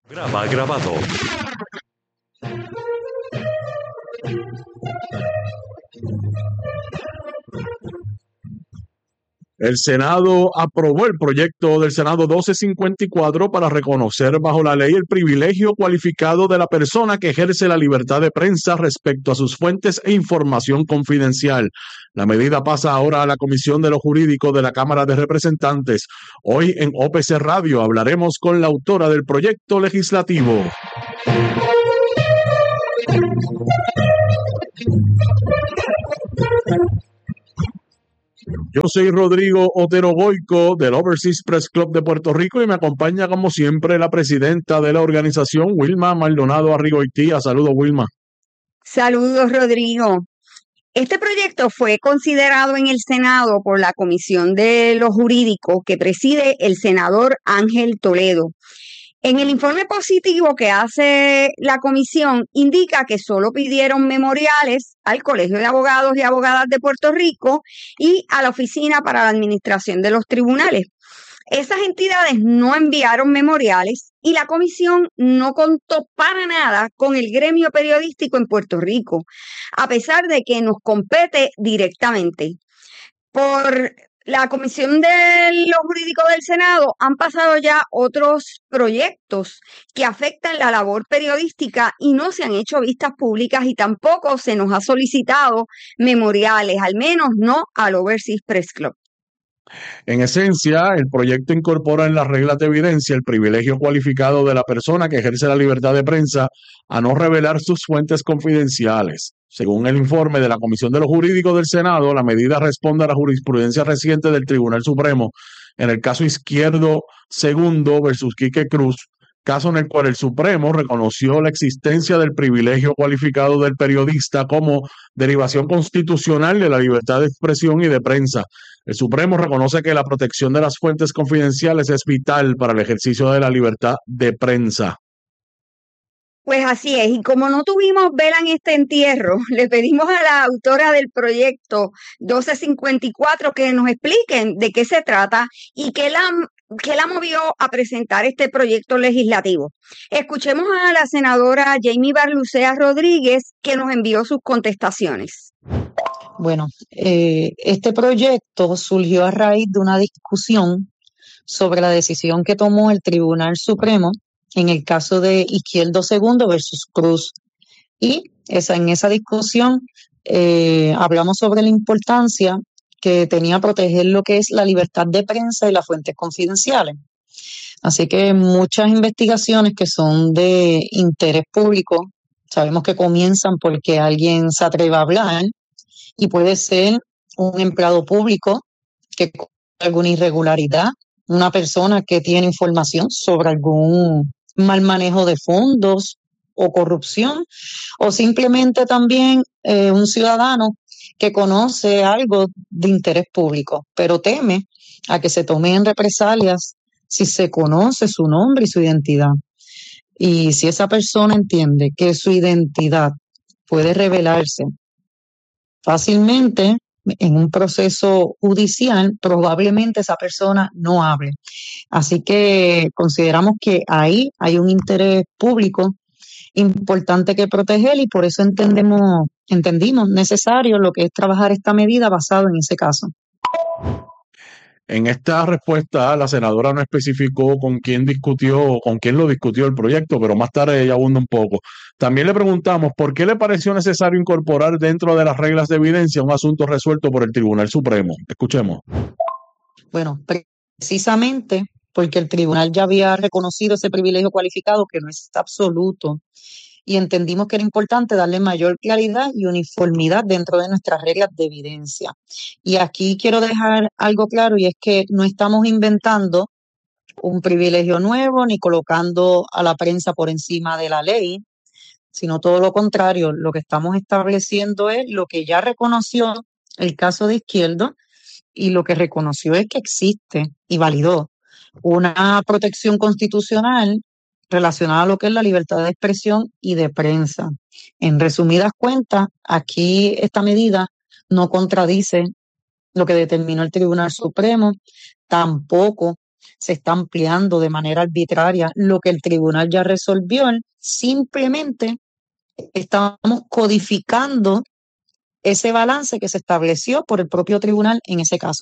Graba grabado. El Senado aprobó el proyecto del Senado 1254 para reconocer bajo la ley el privilegio cualificado de la persona que ejerce la libertad de prensa respecto a sus fuentes e información confidencial. La medida pasa ahora a la Comisión de lo Jurídico de la Cámara de Representantes. Hoy en OPC Radio hablaremos con la autora del proyecto legislativo. Yo soy Rodrigo Otero Goico del Overseas Press Club de Puerto Rico y me acompaña como siempre la presidenta de la organización, Wilma Maldonado Arrigoitía. Saludos, Wilma. Saludos, Rodrigo. Este proyecto fue considerado en el Senado por la Comisión de lo Jurídico que preside el senador Ángel Toledo. En el informe positivo que hace la comisión indica que solo pidieron memoriales al Colegio de Abogados y Abogadas de Puerto Rico y a la Oficina para la Administración de los Tribunales. Esas entidades no enviaron memoriales y la comisión no contó para nada con el gremio periodístico en Puerto Rico, a pesar de que nos compete directamente. Por la Comisión de lo Jurídico del Senado han pasado ya otros proyectos que afectan la labor periodística y no se han hecho vistas públicas y tampoco se nos ha solicitado memoriales, al menos no al Overseas Press Club. En esencia, el proyecto incorpora en las reglas de evidencia el privilegio cualificado de la persona que ejerce la libertad de prensa a no revelar sus fuentes confidenciales. Según el informe de la Comisión de lo Jurídico del Senado, la medida responde a la jurisprudencia reciente del Tribunal Supremo en el caso Izquierdo II versus Quique Cruz, caso en el cual el Supremo reconoció la existencia del privilegio cualificado del periodista como derivación constitucional de la libertad de expresión y de prensa. El Supremo reconoce que la protección de las fuentes confidenciales es vital para el ejercicio de la libertad de prensa. Pues así es, y como no tuvimos vela en este entierro, le pedimos a la autora del proyecto 1254 que nos expliquen de qué se trata y qué la movió a presentar este proyecto legislativo. Escuchemos a la senadora Jamie Barlucea Rodríguez, que nos envió sus contestaciones. Bueno, este proyecto surgió a raíz de una discusión sobre la decisión que tomó el Tribunal Supremo en el caso de Izquierdo II versus Cruz. Y en esa discusión hablamos sobre la importancia que tenía proteger lo que es la libertad de prensa y las fuentes confidenciales. Así que muchas investigaciones que son de interés público, sabemos que comienzan porque alguien se atreve a hablar y puede ser un empleado público que comete alguna irregularidad, una persona que tiene información sobre algún mal manejo de fondos o corrupción, o simplemente también un ciudadano que conoce algo de interés público, pero teme a que se tomen represalias si se conoce su nombre y su identidad. Y si esa persona entiende que su identidad puede revelarse fácilmente en un proceso judicial, probablemente esa persona no hable. Así que consideramos que ahí hay un interés público importante que proteger y por eso entendimos necesario lo que es trabajar esta medida basado en ese caso. En esta respuesta, la senadora no especificó con quién lo discutió el proyecto, pero más tarde ella abunda un poco. También le preguntamos por qué le pareció necesario incorporar dentro de las reglas de evidencia un asunto resuelto por el Tribunal Supremo. Escuchemos. Bueno, precisamente porque el tribunal ya había reconocido ese privilegio cualificado que no es absoluto y entendimos que era importante darle mayor claridad y uniformidad dentro de nuestras reglas de evidencia. Y aquí quiero dejar algo claro y es que no estamos inventando un privilegio nuevo ni colocando a la prensa por encima de la ley, sino todo lo contrario. Lo que estamos estableciendo es lo que ya reconoció el caso de Izquierdo y lo que reconoció es que existe y validó una protección constitucional relacionada a lo que es la libertad de expresión y de prensa. En resumidas cuentas, aquí esta medida no contradice lo que determinó el Tribunal Supremo, tampoco se está ampliando de manera arbitraria lo que el tribunal ya resolvió. Simplemente estamos codificando ese balance que se estableció por el propio tribunal en ese caso.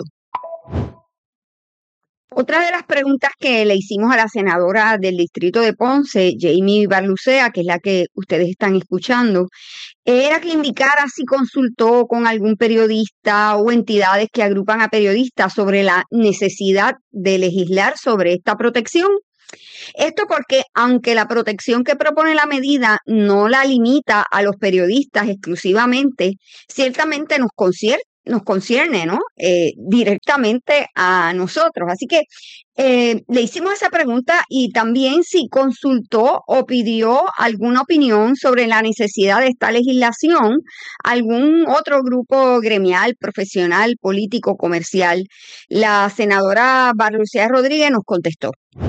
Otra de las preguntas que le hicimos a la senadora del distrito de Ponce, Jamie Barlucea, que es la que ustedes están escuchando, era que indicara si consultó con algún periodista o entidades que agrupan a periodistas sobre la necesidad de legislar sobre esta protección. Esto porque, aunque la protección que propone la medida no la limita a los periodistas exclusivamente, ciertamente nos concierne, ¿no? Directamente a nosotros. Así que le hicimos esa pregunta y también si consultó o pidió alguna opinión sobre la necesidad de esta legislación, algún otro grupo gremial, profesional, político, comercial. La senadora Barlucea Rodríguez nos contestó.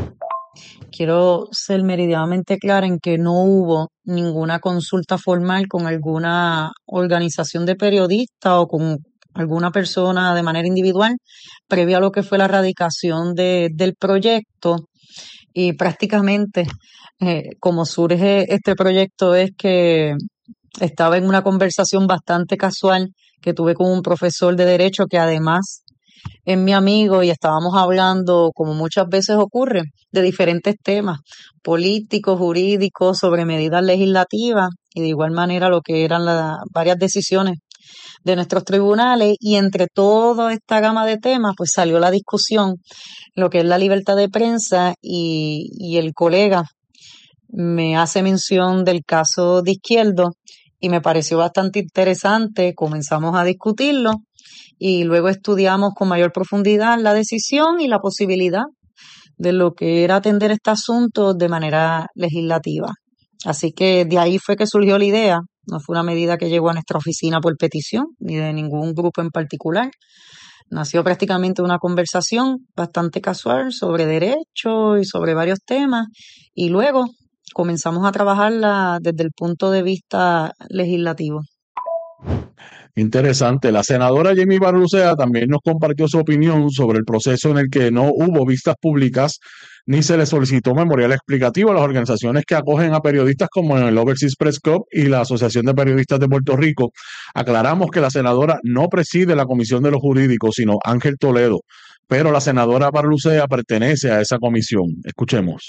Quiero ser meridianamente clara en que no hubo ninguna consulta formal con alguna organización de periodistas o con alguna persona de manera individual previa a lo que fue la radicación del proyecto. Y prácticamente como surge este proyecto es que estaba en una conversación bastante casual que tuve con un profesor de derecho que además es mi amigo y estábamos hablando, como muchas veces ocurre, de diferentes temas políticos, jurídicos, sobre medidas legislativas y de igual manera lo que eran las varias decisiones de nuestros tribunales, y entre toda esta gama de temas pues salió la discusión, lo que es la libertad de prensa, y el colega me hace mención del caso de Izquierdo y me pareció bastante interesante, comenzamos a discutirlo y luego estudiamos con mayor profundidad la decisión y la posibilidad de lo que era atender este asunto de manera legislativa. Así que de ahí fue que surgió la idea. No fue una medida que llegó a nuestra oficina por petición, ni de ningún grupo en particular. Nació prácticamente una conversación bastante casual sobre derecho y sobre varios temas, y luego comenzamos a trabajarla desde el punto de vista legislativo. Interesante. La senadora Jamie Barlucea también nos compartió su opinión sobre el proceso en el que no hubo vistas públicas ni se le solicitó memorial explicativo a las organizaciones que acogen a periodistas como el Overseas Press Club y la Asociación de Periodistas de Puerto Rico. Aclaramos que la senadora no preside la Comisión de los Jurídicos, sino Ángel Toledo, pero la senadora Barlucea pertenece a esa comisión. Escuchemos.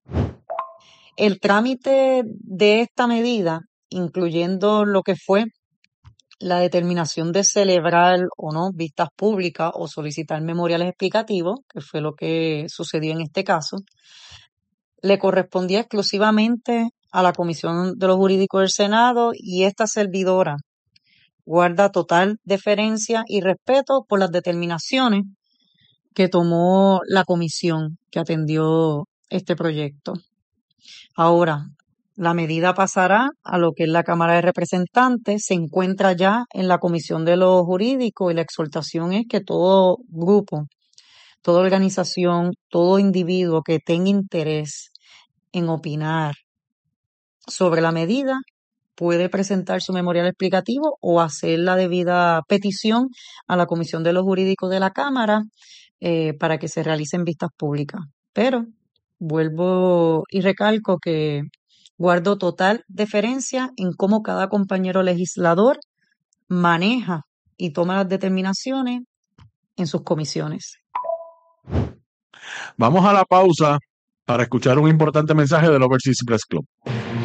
El trámite de esta medida, incluyendo lo que fue la determinación de celebrar o no vistas públicas o solicitar memoriales explicativos, que fue lo que sucedió en este caso, le correspondía exclusivamente a la Comisión de los Jurídicos del Senado, y esta servidora guarda total deferencia y respeto por las determinaciones que tomó la comisión que atendió este proyecto. Ahora, la medida pasará a lo que es la Cámara de Representantes, se encuentra ya en la Comisión de los Jurídicos, y la exhortación es que todo grupo, toda organización, todo individuo que tenga interés en opinar sobre la medida puede presentar su memorial explicativo o hacer la debida petición a la Comisión de los Jurídicos de la Cámara para que se realicen vistas públicas. Pero vuelvo y recalco que guardo total deferencia en cómo cada compañero legislador maneja y toma las determinaciones en sus comisiones. Vamos a la pausa para escuchar un importante mensaje del Overseas Press Club.